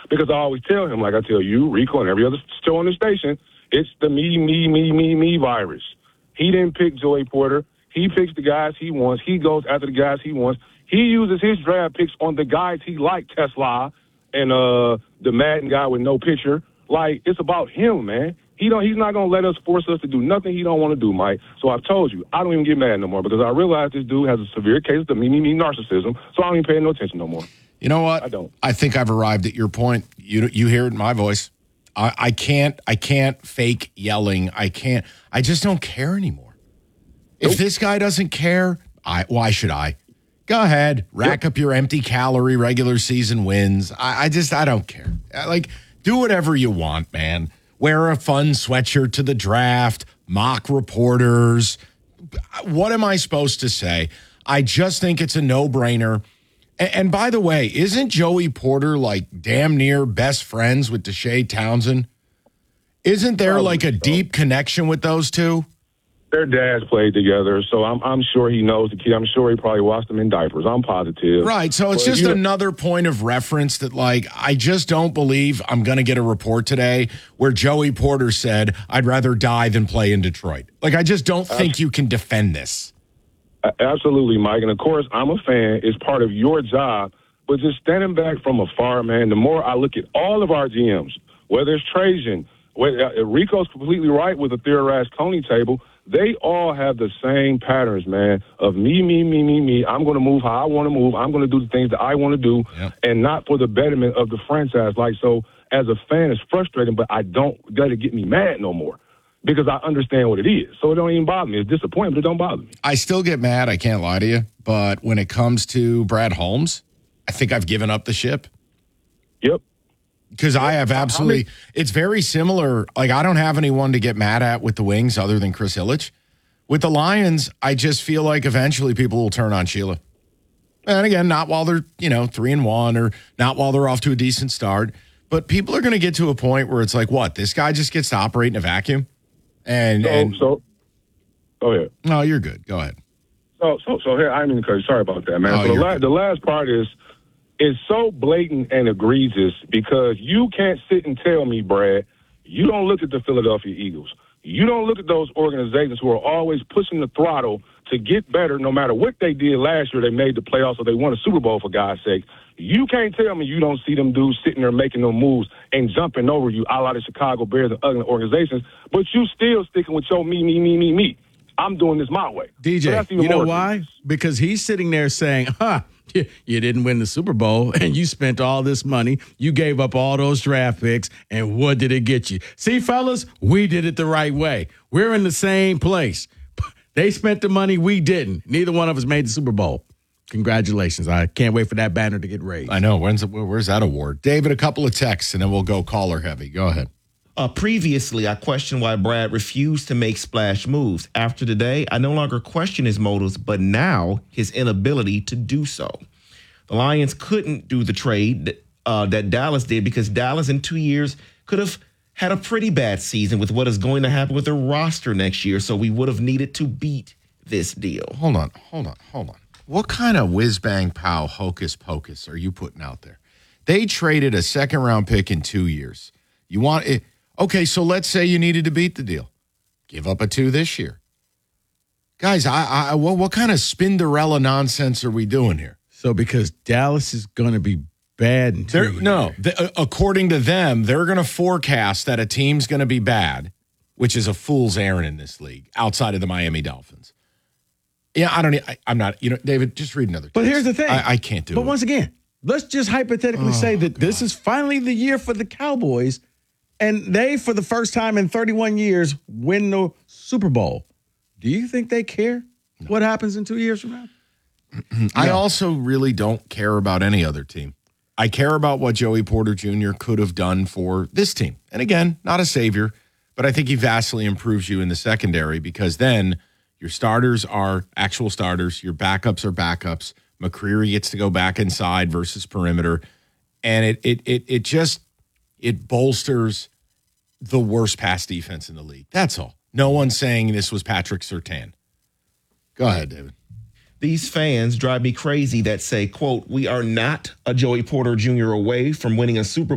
Because I always tell him, like I tell you, Rico, and every other show on the station, it's the me virus. He didn't pick Joey Porter. He picks the guys he wants. He goes after the guys he wants. He uses his draft picks on the guys he liked, Tesla and the Madden guy with no picture. Like, it's about him, man. He's not going to let us force us to do nothing he don't want to do, Mike. So I've told you, I don't even get mad no more because I realize this dude has a severe case of the me narcissism, so I don't even pay no attention no more. You know what? I don't. I think I've arrived at your point. You hear it in my voice. I can't fake yelling. I just don't care anymore. Nope. If this guy doesn't care, why should I? Go ahead, rack up your empty calorie regular season wins. I don't care. Like, do whatever you want, man. Wear a fun sweatshirt to the draft, mock reporters. What am I supposed to say? I just think it's a no-brainer. And by the way, isn't Joey Porter like damn near best friends with Deshae Townsend? Isn't there like a deep connection with those two? Their dads played together, so I'm sure he knows the kid. I'm sure he probably watched them in diapers. I'm positive. Right, so it's just another point of reference that, like, I just don't believe I'm going to get a report today where Joey Porter said, I'd rather die than play in Detroit. Like, I just don't think you can defend this. Absolutely, Mike. And, of course, I'm a fan. It's part of your job. But just standing back from afar, man, the more I look at all of our GMs, whether it's Trajan, Rico's completely right with the theorized Coney table, they all have the same patterns, man, of me. I'm going to move how I want to move. I'm going to do the things that I want to do, and not for the betterment of the franchise. Like, so as a fan, it's frustrating, but I don't let it get me mad no more because I understand what it is. So it don't even bother me. It's disappointing, but it don't bother me. I still get mad. I can't lie to you. But when it comes to Brad Holmes, I think I've given up the ship. Yep. Because I have absolutely, it's very similar. Like, I don't have anyone to get mad at with the Wings other than Chris Ilitch. With the Lions, I just feel like eventually people will turn on Sheila. And again, not while they're, 3-1 or not while they're off to a decent start. But people are going to get to a point where it's like, what? This guy just gets to operate in a vacuum? Oh, yeah. No, you're good. Go ahead. So here, I mean, sorry about that, man. The last part is so blatant and egregious because you can't sit and tell me, Brad, you don't look at the Philadelphia Eagles. You don't look at those organizations who are always pushing the throttle to get better no matter what they did last year. They made the playoffs or they won a Super Bowl, for God's sake. You can't tell me you don't see them dudes sitting there making them moves and jumping over you, a la the Chicago Bears and other organizations, but you still sticking with your me. I'm doing this my way. DJ, so you know why? Because he's sitting there saying, you didn't win the Super Bowl, and you spent all this money. You gave up all those draft picks, and what did it get you? See, fellas, we did it the right way. We're in the same place. They spent the money, we didn't. Neither one of us made the Super Bowl. Congratulations. I can't wait for that banner to get raised. I know. Where's that award? David, a couple of texts, and then we'll go caller heavy. Go ahead. Previously, I questioned why Brad refused to make splash moves. After today, I no longer question his motives, but now his inability to do so. The Lions couldn't do the trade that Dallas did because Dallas in 2 years could have had a pretty bad season with what is going to happen with their roster next year, so we would have needed to beat this deal. Hold on. What kind of whiz-bang pow hocus pocus are you putting out there? They traded a second-round pick in 2 years. You want it? Okay, so let's say you needed to beat the deal. Give up a 2 this year. Guys, what kind of Spinderella nonsense are we doing here? So because Dallas is going to be bad in 2 years. No, according to them, they're going to forecast that a team's going to be bad, which is a fool's errand in this league, outside of the Miami Dolphins. Yeah, I'm not, David, just read another text. But here's the thing. I can't do it. But once again, let's just hypothetically say that this is finally the year for the Cowboys, and they, for the first time in 31 years, win the Super Bowl. Do you think they care what happens in 2 years from now? I also really don't care about any other team. I care about what Joey Porter Jr. could have done for this team. And again, not a savior, but I think he vastly improves you in the secondary because then your starters are actual starters. Your backups are backups. McCreary gets to go back inside versus perimeter. And it bolsters the worst pass defense in the league. That's all. No one's saying this was Patrick Surtain. Go ahead, David. These fans drive me crazy that say, quote, we are not a Joey Porter Jr. away from winning a Super